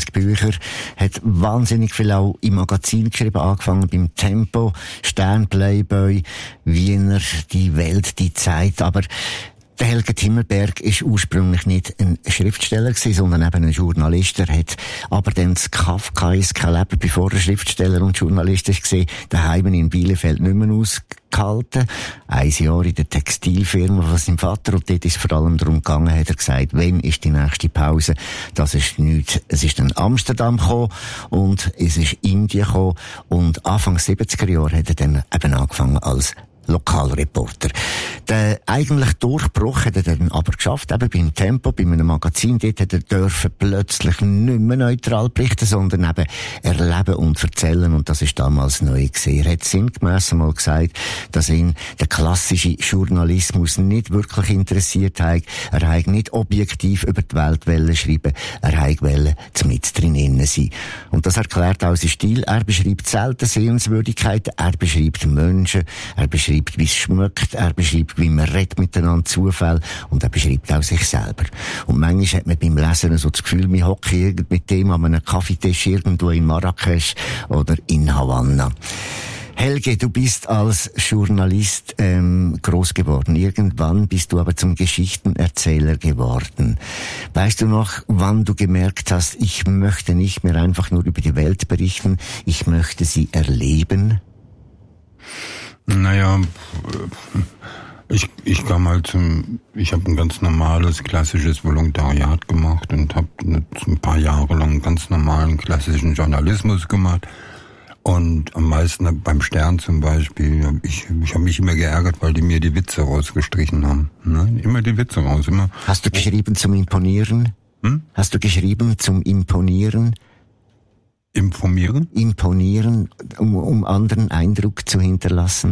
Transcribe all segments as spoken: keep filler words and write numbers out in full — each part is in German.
fünfzig Bücher, hat wahnsinnig viel auch im Magazin geschrieben, angefangen beim Tempo, Stern, Playboy, Wiener, Die Welt, Die Zeit, aber der Helge Timmerberg ist ursprünglich nicht ein Schriftsteller gewesen, sondern eben ein Journalist. Er hat aber dann das Kafkaeske Leben, bevor er Schriftsteller und Journalist war, daheim in Bielefeld nicht mehr ausgehalten. Ein Jahr in der Textilfirma von seinem Vater, und dort ist es vor allem darum gegangen, hat er gesagt, wann ist die nächste Pause? Das ist nichts. Es ist dann Amsterdam gekommen und es ist Indien gekommen, und Anfang siebziger Jahre hat er dann eben angefangen als Lokalreporter. Der eigentlich Durchbruch hat er dann aber geschafft, eben beim Tempo, bei einem Magazin. Dort hat er dürfen plötzlich nicht mehr neutral berichten, sondern eben erleben und erzählen, und das ist damals neu gewesen. Er hat sinngemäss einmal gesagt, dass ihn der klassische Journalismus nicht wirklich interessiert hat. Er hat nicht objektiv über die Welt wollen schreiben, er hat wollen mit drinnen sein. Und das erklärt auch seinen Stil. Er beschreibt selten Sehenswürdigkeiten, er beschreibt Menschen, er beschreibt, wie es schmeckt, er beschreibt, wie man redet miteinander, Zufall, und er beschreibt auch sich selber. Und manchmal hat man beim Lesen so das Gefühl, man hockt mit dem an einem Kaffeetisch irgendwo in Marrakesch oder in Havanna. Helge, du bist als Journalist ähm, groß geworden. Irgendwann bist du aber zum Geschichtenerzähler geworden. Weißt du noch, wann du gemerkt hast, ich möchte nicht mehr einfach nur über die Welt berichten, ich möchte sie erleben? Naja, ich, ich kam halt zum, ich habe ein ganz normales, klassisches Volontariat gemacht und habe ein paar Jahre lang ganz normalen, klassischen Journalismus gemacht. Und am meisten beim Stern zum Beispiel, ich, ich habe mich immer geärgert, weil die mir die Witze rausgestrichen haben. Ne? Immer die Witze raus, immer. Hast du geschrieben zum Imponieren? Hm? Hast du geschrieben zum Imponieren? Informieren? Imponieren, um, um anderen Eindruck zu hinterlassen?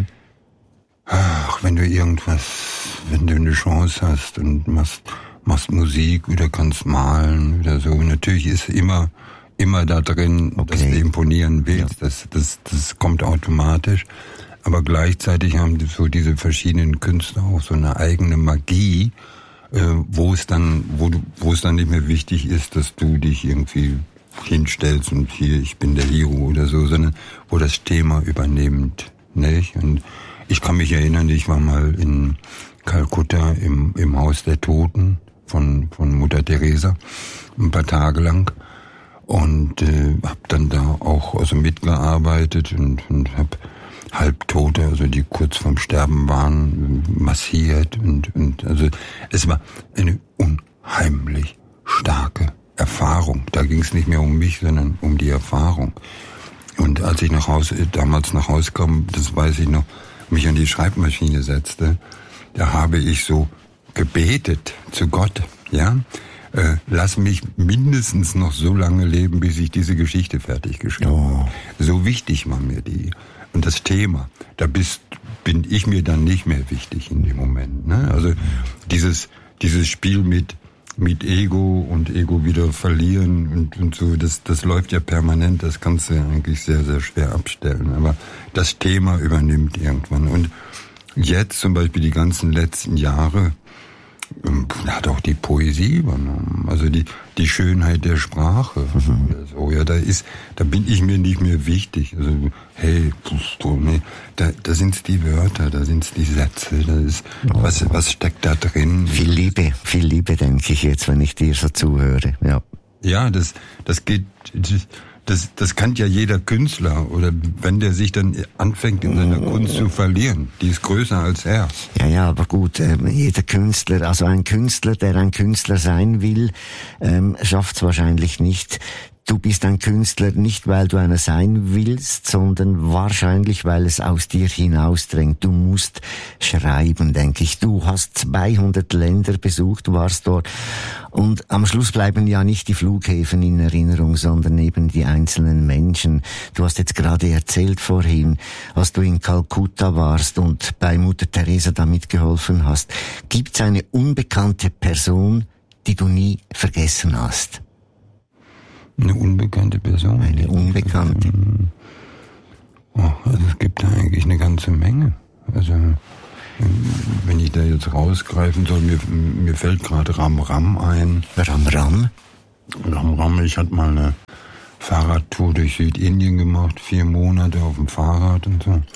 Ach, wenn du irgendwas, wenn du eine Chance hast und machst, machst Musik oder kannst malen oder so. Natürlich ist immer, immer da drin, okay, dass du imponieren willst. Ja. Das, das, das kommt automatisch. Aber gleichzeitig haben so diese verschiedenen Künstler auch so eine eigene Magie, äh, wo es dann, wo du, wo es dann nicht mehr wichtig ist, dass du dich irgendwie hinstellst und hier, ich bin der Hero oder so, sondern wo das Thema übernimmt, nicht? Und ich kann mich erinnern, ich war mal in Kalkutta im, im Haus der Toten von, von Mutter Teresa, ein paar Tage lang, und äh, habe dann da auch also mitgearbeitet und, und habe Halbtote, also die kurz vorm Sterben waren, massiert, und, und also es war eine unheimlich starke Erfahrung. Da ging es nicht mehr um mich, sondern um die Erfahrung. Und als ich nach Hause, damals nach Hause kam, das weiß ich noch, mich an die Schreibmaschine setzte, da habe ich so gebetet zu Gott, ja, äh, lass mich mindestens noch so lange leben, bis ich diese Geschichte fertig geschrieben oh. habe. So wichtig war mir die. Und das Thema, da bist, bin ich mir dann nicht mehr wichtig in dem Moment, ne? Also dieses, dieses Spiel mit mit Ego und Ego wieder verlieren und, und so, das, das läuft ja permanent, das kannst du ja eigentlich sehr, sehr schwer abstellen. Aber das Thema übernimmt irgendwann. Und jetzt zum Beispiel die ganzen letzten Jahre hat auch die Poesie übernommen, also die, die Schönheit der Sprache. Mhm. Oder so. Ja, da ist, da bin ich mir nicht mehr wichtig. Also, hey, nee, da, da sind's die Wörter, da sind's die Sätze, da ist, oh. was, was steckt da drin? Viel Liebe, viel Liebe, denke ich jetzt, wenn ich dir so zuhöre, ja. Ja, das, das geht, das, das kann ja jeder Künstler, oder wenn der sich dann anfängt in seiner Kunst zu verlieren, die ist größer als er. Ja, ja, aber gut, äh, jeder Künstler, also ein Künstler, der ein Künstler sein will, ähm, schafft es wahrscheinlich nicht. Du bist ein Künstler nicht, weil du einer sein willst, sondern wahrscheinlich, weil es aus dir hinausdrängt. Du musst schreiben, denke ich. Du hast zweihundert Länder besucht, du warst dort. Und am Schluss bleiben ja nicht die Flughäfen in Erinnerung, sondern eben die einzelnen Menschen. Du hast jetzt gerade erzählt vorhin, als du in Kalkutta warst und bei Mutter Teresa da mitgeholfen hast. Gibt es eine unbekannte Person, die du nie vergessen hast? Eine unbekannte Person. Eine unbekannte. Oh, also es gibt da eigentlich eine ganze Menge. Also wenn ich da jetzt rausgreifen soll, mir, mir fällt gerade Ram Ram ein. Ram Ram? Ram Ram, ich hatte mal eine, Fahrradtour durch Südindien gemacht, vier Monate auf dem Fahrrad und so.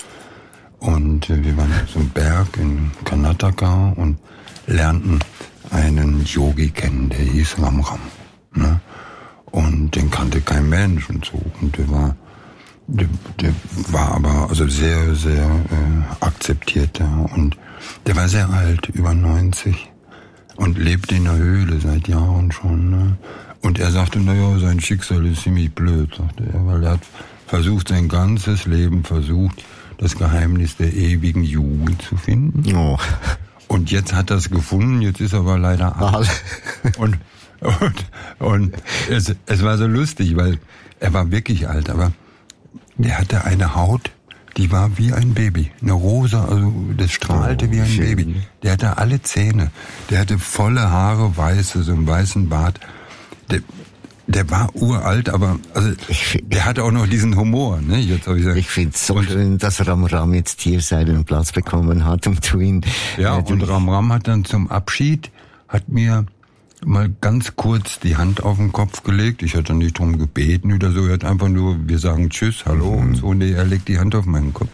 Und äh, wir waren auf so einem Berg in Karnataka und lernten einen Yogi kennen, der hieß Ram Ram. Ne? Und den kannte kein Mensch und so. Und der war, der, der war aber also sehr, sehr äh, akzeptiert da. Und der war sehr alt, über neunzig. Und lebte in der Höhle seit Jahren schon. Ne? Und er sagte, naja, sein Schicksal ist ziemlich blöd, sagte er, weil er hat versucht, sein ganzes Leben versucht, das Geheimnis der ewigen Jugend zu finden. Oh. Und jetzt hat er es gefunden, jetzt ist er aber leider alt. Und, und, und es, es war so lustig, weil er war wirklich alt, aber der hatte eine Haut, die war wie ein Baby. Eine rosa, also das strahlte oh, wie ein schön. Baby. Der hatte alle Zähne. Der hatte volle Haare, weiße, so einen weißen Bart. Der, der war uralt, aber also der hatte auch noch diesen Humor. Ne? Jetzt hab ich ich finde es so schön, dass Ram Ram jetzt hier seinen Platz bekommen hat, um zu ihn... Ja, äh, und Ram Ram hat dann zum Abschied, hat mir mal ganz kurz die Hand auf den Kopf gelegt. Ich hatte nicht drum gebeten oder so. Er hat einfach nur, wir sagen Tschüss, Hallo mhm. und so. Nee, er legt die Hand auf meinen Kopf.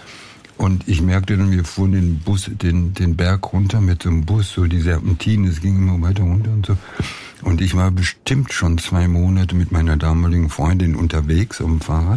Und ich merkte dann, wir fuhren den Bus, den, den Berg runter mit so einem Bus, so die Serpentinen, es ging immer weiter runter und so. Und ich war bestimmt schon zwei Monate mit meiner damaligen Freundin unterwegs auf dem Fahrrad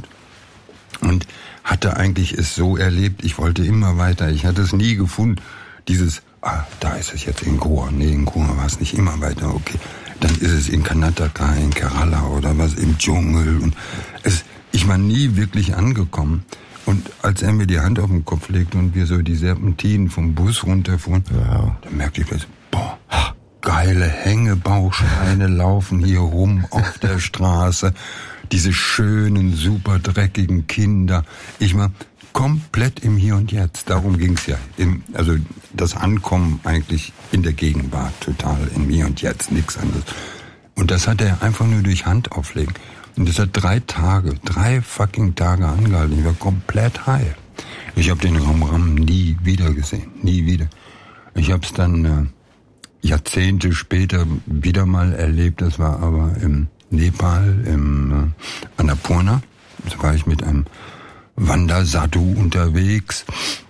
und hatte eigentlich es so erlebt, ich wollte immer weiter. Ich hatte es nie gefunden, dieses, ah, da ist es jetzt in Goa. Nee, in Goa war es nicht, immer weiter, okay. Dann ist es in Karnataka, in Kerala oder was, im Dschungel. Und es, ich war nie wirklich angekommen. Und als er mir die Hand auf den Kopf legte und wir so die Serpentinen vom Bus runterfuhren, ja. dann merkte ich plötzlich, boah, geile Hängebausteine laufen hier rum auf der Straße. Diese schönen, super dreckigen Kinder. Ich war komplett im Hier und Jetzt. Darum ging's ja. Im, also das Ankommen eigentlich in der Gegenwart, total im Hier und Jetzt, nichts anderes. Und das hat er einfach nur durch Hand auflegen. Und das hat drei Tage, drei fucking Tage angehalten. Ich war komplett high. Ich habe den Ram Ram nie wieder gesehen, nie wieder. Ich habe es dann äh, Jahrzehnte später wieder mal erlebt. Das war aber im Nepal, im äh, Annapurna. Da war ich mit einem Wandersadhu unterwegs.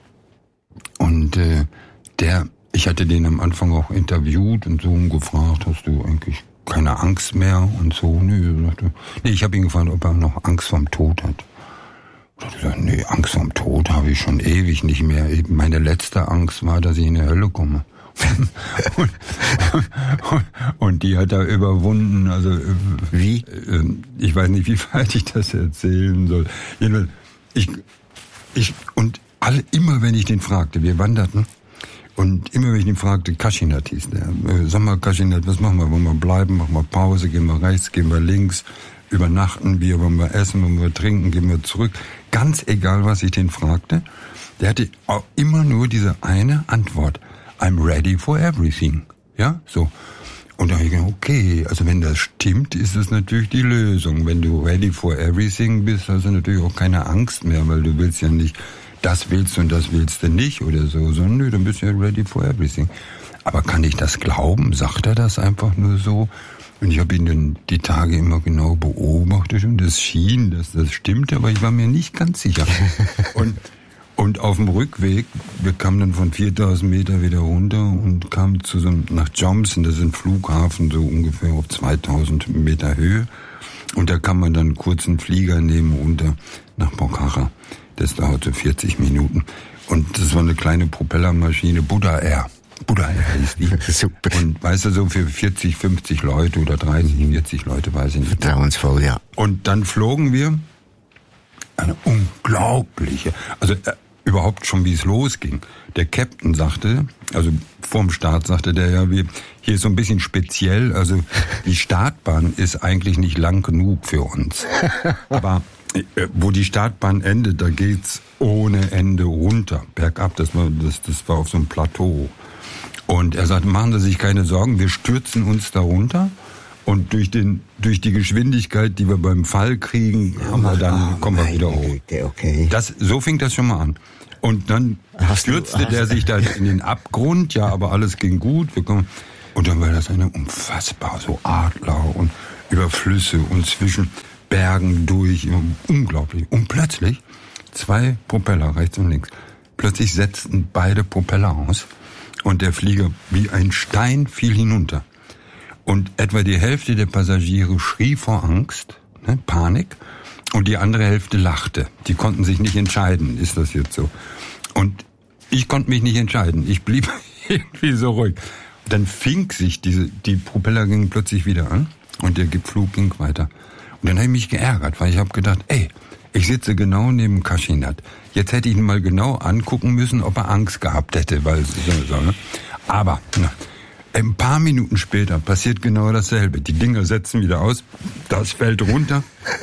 Und äh, der, ich hatte den am Anfang auch interviewt und so und gefragt, hast du eigentlich keine Angst mehr und so? Nee, er sagte, nee, ich habe ihn gefragt, ob er noch Angst vorm Tod hat. Ich habe gesagt, nee, Angst vorm Tod habe ich schon ewig nicht mehr. Meine letzte Angst war, dass ich in die Hölle komme. und, und, und die hat er überwunden. Also wie? Ich weiß nicht, wie weit ich das erzählen soll. Jedenfalls, ich, ich und alle immer, wenn ich den fragte, wir wanderten. Und immer wenn ich ihn fragte, Kaschinath hieß der, sag mal Kaschinath, was machen wir? Wollen wir bleiben, machen wir Pause, gehen wir rechts, gehen wir links, übernachten wir, wollen wir essen, wollen wir trinken, gehen wir zurück. Ganz egal, was ich den fragte, der hatte auch immer nur diese eine Antwort, I'm ready for everything. Ja, so. Und da habe ich gedacht, okay, also wenn das stimmt, ist das natürlich die Lösung. Wenn du ready for everything bist, hast du natürlich auch keine Angst mehr, weil du willst ja nicht, das willst du und das willst du nicht oder so, sondern nö, dann bist du ja ready for everything. Aber kann ich das glauben? Sagt er das einfach nur so? Und ich habe ihn dann die Tage immer genau beobachtet und es schien, dass das stimmte, aber ich war mir nicht ganz sicher. und, und auf dem Rückweg, wir kamen dann von viertausend Meter wieder runter und kamen zu so einem, nach Johnson, das ist ein Flughafen, so ungefähr auf zweitausend Meter Höhe. Und da kann man dann einen kurzen Flieger nehmen runter nach Pokhara. Das dauerte vierzig Minuten. Und das war eine kleine Propellermaschine, Buddha Air. Buddha Air hieß die. Super. Und weißt du, so für vierzig, fünfzig Leute oder dreißig, vierzig Leute, weiß ich nicht. Vertrauensvoll, ja. Und dann flogen wir eine unglaubliche, also äh, überhaupt schon wie es losging. Der Captain sagte, also vorm Start sagte der ja, wir, hier ist so ein bisschen speziell, also die Startbahn ist eigentlich nicht lang genug für uns. Aber wo die Startbahn endet, da geht's ohne Ende runter, bergab. Das war, das, das war auf so einem Plateau. Und er sagte, machen Sie sich keine Sorgen, wir stürzen uns da runter. Und durch den, durch die Geschwindigkeit, die wir beim Fall kriegen, haben wir dann, kommen wir wieder hoch. Okay. Das, so fing das schon mal an. Und dann hast stürzte du, der sich da in den Abgrund, ja, aber alles ging gut. Wir kommen, und dann war das eine unfassbar, so Adler und über Flüsse und zwischen Bergen durch, unglaublich. Und plötzlich zwei Propeller, rechts und links. Plötzlich setzten beide Propeller aus und der Flieger wie ein Stein fiel hinunter. Und etwa die Hälfte der Passagiere schrie vor Angst, ne, Panik, und die andere Hälfte lachte. Die konnten sich nicht entscheiden, ist das jetzt so? Und ich konnte mich nicht entscheiden. Ich blieb irgendwie so ruhig. Dann fing sich diese, die Propeller gingen plötzlich wieder an und der Flug ging weiter. Und dann habe ich mich geärgert, weil ich habe gedacht, ey, ich sitze genau neben Kaschinat. Jetzt hätte ich ihn mal genau angucken müssen, ob er Angst gehabt hätte, weil so, ne? Aber na, ein paar Minuten später passiert genau dasselbe. Die Dinger setzen wieder aus, das fällt runter.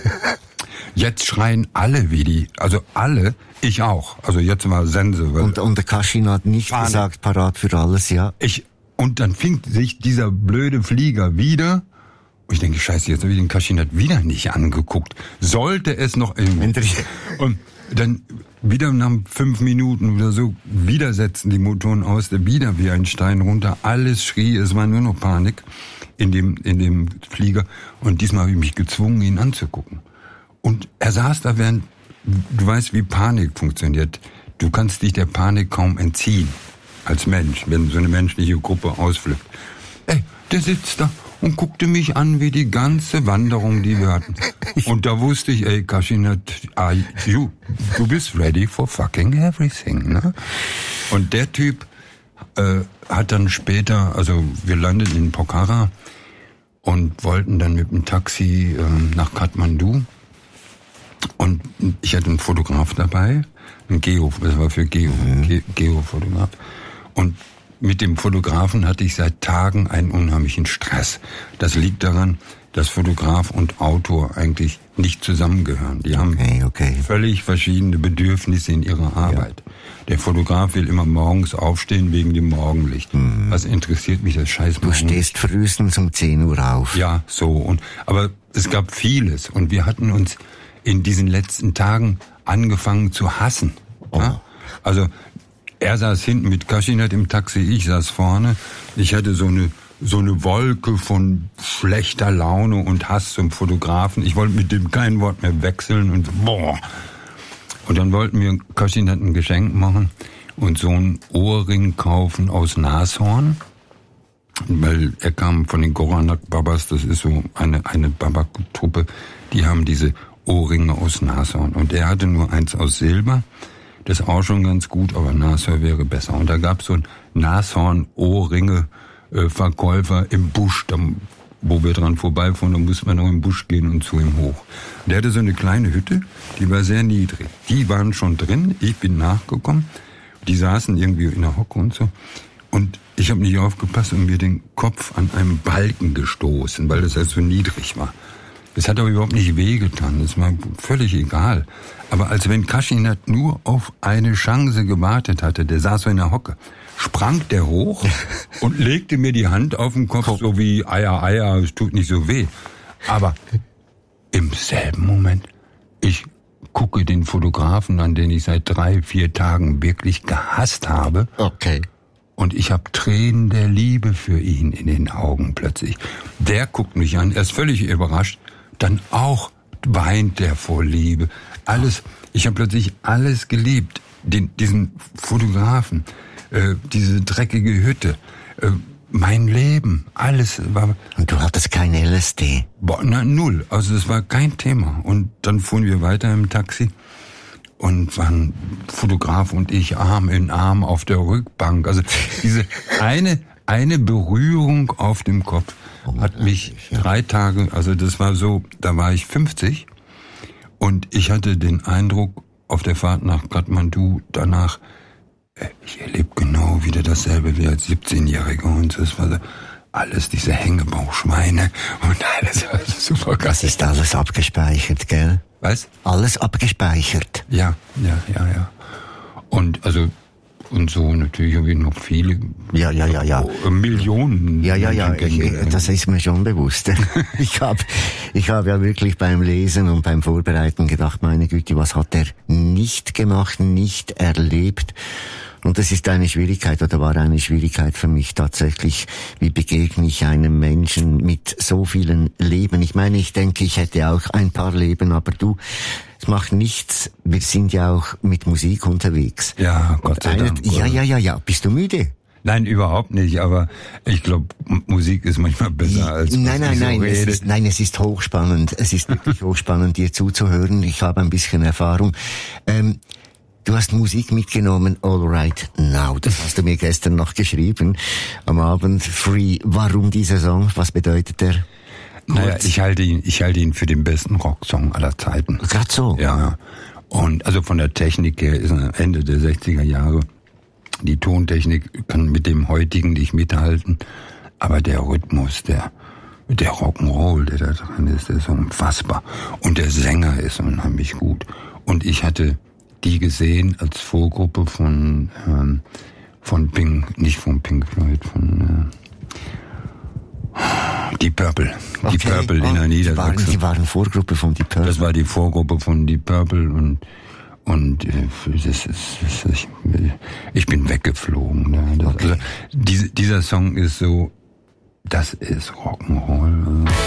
Jetzt schreien alle wie die, also alle, ich auch. Also jetzt war Sense. Und, und der Kaschinat hat nicht Panik. Gesagt, parat für alles, ja. Ich, und dann fing sich dieser blöde Flieger wieder. Und ich denke, scheiße, jetzt habe ich den Kaschinat wieder nicht angeguckt. Sollte es noch irgendwie. Und dann wieder nach fünf Minuten oder so, wieder setzen die Motoren aus, der wieder wie ein Stein runter. Alles schrie, es war nur noch Panik in dem, in dem Flieger. Und diesmal habe ich mich gezwungen, ihn anzugucken. Und er saß da, während, du weißt, wie Panik funktioniert. Du kannst dich der Panik kaum entziehen, als Mensch, wenn so eine menschliche Gruppe ausflippt. Ey, der sitzt da und guckte mich an wie die ganze Wanderung, die wir hatten. Und da wusste ich, ey, Kaschinat, ah, you, du bist ready for fucking everything, ne? Und der Typ äh, hat dann später, also wir landeten in Pokhara und wollten dann mit dem Taxi äh, nach Kathmandu. Und ich hatte einen Fotograf dabei, ein Geo, das war für Geo, mhm. Ge- Geo-Fotograf. Und mit dem Fotografen hatte ich seit Tagen einen unheimlichen Stress. Das liegt daran, dass Fotograf und Autor eigentlich nicht zusammengehören. Die haben okay, okay. völlig verschiedene Bedürfnisse in ihrer Arbeit. Ja. Der Fotograf will immer morgens aufstehen wegen dem Morgenlicht. Mhm. Was interessiert mich das scheiß Morgenlicht? Du stehst frühestens um zehn Uhr auf. Ja, so. Und aber es gab vieles. Und wir hatten uns in diesen letzten Tagen angefangen zu hassen. Oh. Ja? Also er saß hinten mit Kaschinat im Taxi, ich saß vorne. Ich hatte so eine so eine Wolke von schlechter Laune und Hass zum Fotografen. Ich wollte mit dem kein Wort mehr wechseln und boah. Und dann wollten wir Kaschinat ein Geschenk machen und so einen Ohrring kaufen aus Nashorn. Weil er kam von den Goranak Babas, das ist so eine eine Babak-Truppe, die haben diese Ohrringe aus Nashorn. Und er hatte nur eins aus Silber. Das ist auch schon ganz gut, aber Nashorn wäre besser. Und da gab es so ein Nashorn-Ohrringe-Verkäufer im Busch, da, wo wir dran vorbeifuhren, da mussten wir noch im Busch gehen und zu ihm hoch. Der hatte so eine kleine Hütte, die war sehr niedrig. Die waren schon drin, ich bin nachgekommen. Die saßen irgendwie in der Hocke und so. Und ich habe nicht aufgepasst und mir den Kopf an einem Balken gestoßen, weil das halt so niedrig war. Das hat aber überhaupt nicht wehgetan, das war völlig egal. Aber als wenn Kaschinat nur auf eine Chance gewartet hatte, der saß so in der Hocke, sprang der hoch und legte mir die Hand auf den Kopf, so wie Eier, Eier, es tut nicht so weh. Aber im selben Moment, ich gucke den Fotografen an, den ich seit drei, vier Tagen wirklich gehasst habe. Okay. Und ich habe Tränen der Liebe für ihn in den Augen plötzlich. Der guckt mich an, er ist völlig überrascht. Dann auch weint der vor Liebe. Alles, ich habe plötzlich alles geliebt. Den, diesen Fotografen, äh, diese dreckige Hütte, äh, mein Leben, alles war... Und du hattest kein L S D? Boah, na, null. Also es war kein Thema. Und dann fuhren wir weiter im Taxi und waren Fotograf und ich Arm in Arm auf der Rückbank. Also diese eine, eine Berührung auf dem Kopf hat mich drei Tage, also das war so, da war ich fünfzig und ich hatte den Eindruck auf der Fahrt nach Kathmandu danach, ich erlebe genau wieder dasselbe wie als siebzehnjähriger und das war alles diese Hängebauchschweine und alles, alles super geil. Das ist alles abgespeichert, gell? Was? Alles abgespeichert. Ja, ja, ja, ja. Und also und so natürlich habe ich noch viele. Ja, ja, ja, ja. Millionen. Ja, ja, ja. Ich, das ist mir schon bewusst. ich habe, ich habe ja wirklich beim Lesen und beim Vorbereiten gedacht, meine Güte, was hat er nicht gemacht, nicht erlebt? Und das ist eine Schwierigkeit oder war eine Schwierigkeit für mich tatsächlich. Wie begegne ich einem Menschen mit so vielen Leben? Ich meine, ich denke, ich hätte auch ein paar Leben, aber du, es macht nichts. Wir sind ja auch mit Musik unterwegs. Ja, Gott sei Dank. Ja, ja, ja, ja. Bist du müde? Nein, überhaupt nicht, aber ich glaube, Musik ist manchmal besser als Nein, nein, so nein, rede. es ist, nein, es ist hochspannend. Es ist wirklich hochspannend, dir zuzuhören. Ich habe ein bisschen Erfahrung. Ähm, du hast Musik mitgenommen, All Right Now. Das hast du mir gestern noch geschrieben, am Abend. Free. Warum dieser Song? Was bedeutet der? Kurz. Naja, ich halte ihn, ich halte ihn für den besten Rocksong aller Zeiten. Gerade so? Ja. Und also von der Technik her ist er Ende der sechziger Jahre. Die Tontechnik kann mit dem heutigen nicht mithalten, aber der Rhythmus, der, der Rock'n'Roll, der da dran ist, der ist so unfassbar. Und der Sänger ist unheimlich gut. Und ich hatte die gesehen als Vorgruppe von, ähm, von Pink, nicht von Pink Floyd, von, äh, Deep Purple. Okay. Deep Purple oh, in der Niedersachsen. Die waren, die waren Vorgruppe von Deep Purple. Das war die Vorgruppe von Deep Purple und Und äh, das ist, das ist, ich bin weggeflogen. Ne? Das, okay. Also, diese, dieser Song ist so, das ist Rock'n'Roll.